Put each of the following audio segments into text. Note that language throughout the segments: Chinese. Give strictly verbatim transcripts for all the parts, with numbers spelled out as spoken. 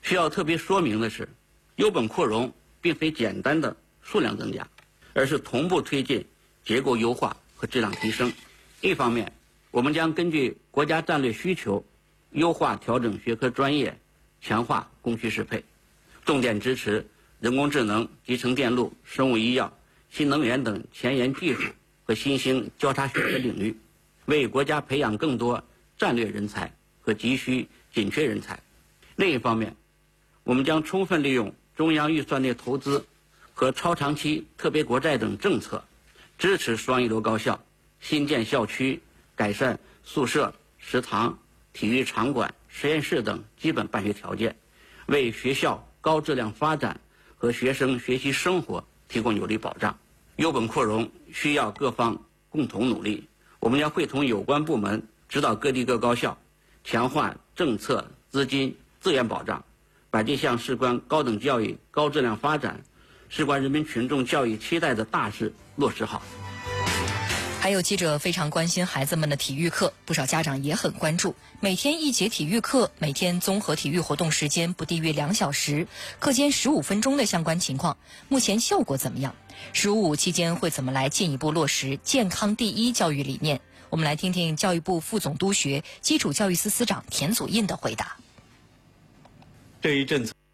需要特别说明的是，优本扩容并非简单的数量增加，而是同步推进结构优化和质量提升。一方面，我们将根据国家战略需求，优化调整学科专业，强化供需适配，重点支持人工智能、集成电路、生物医药、新能源等前沿技术和新兴交叉学科领域，为国家培养更多战略人才和急需紧缺人才。另一方面，我们将充分利用中央预算内投资和超长期特别国债等政策，支持双一流高校新建校区、改善宿舍、食堂、体育场馆、实验室等基本办学条件，为学校高质量发展和学生学习生活提供有力保障。优本扩容需要各方共同努力，我们将会同有关部门指导各地各高校，强化政策、资金、资源保障，把这项事关高等教育高质量发展、事关人民群众教育期待的大事落实好。 还有记者非常关心孩子们的体育课，不少家长也很关注。每天一节体育课，每天综合体育活动时间不低于两小时，课间十五分钟的相关情况，目前效果怎么样？十五五期间会怎么来进一步落实健康第一教育理念？我们来听听教育部副总督学基础教育司司长田祖印的回答。 这一政策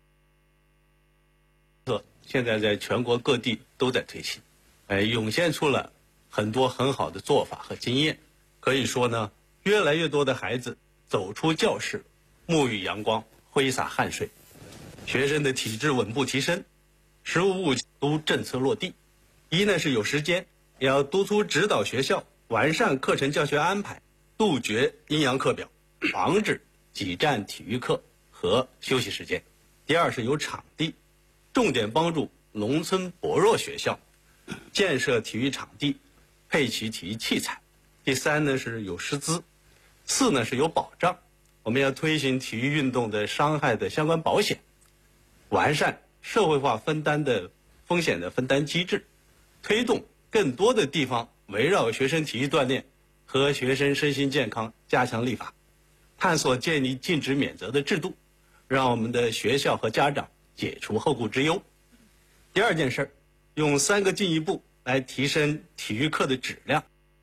现在在全国各地都在推行，呃，涌现出了很多很好的做法和经验。可以说呢，越来越多的孩子走出教室，沐浴阳光，挥洒汗水，学生的体质稳步提升。十五五都政策落地，一呢是有时间，也要督促指导学校完善课程教学安排，杜绝阴阳课表，防止挤占体育课和休息时间。第二是有场地，重点帮助农村薄弱学校建设体育场地，配齐体育器材。第三呢是有师资，四呢是有保障，我们要推行体育运动的伤害的相关保险，完善社会化分担的风险的分担机制，推动更多的地方围绕学生体育锻炼和学生身心健康加强立法，探索建立禁止免责的制度，让我们的学校和家长解除后顾之忧。第二件事，用三个进一步来提升体育课的质量。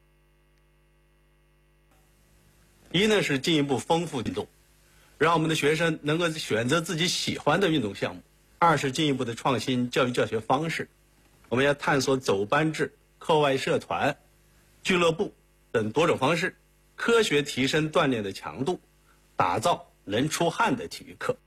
一呢是进一步丰富运动，让我们的学生能够选择自己喜欢的运动项目。二是进一步的创新教育教学方式，我们要探索走班制、课外社团、俱乐部等多种方式，科学提升锻炼的强度，打造能出汗的体育课。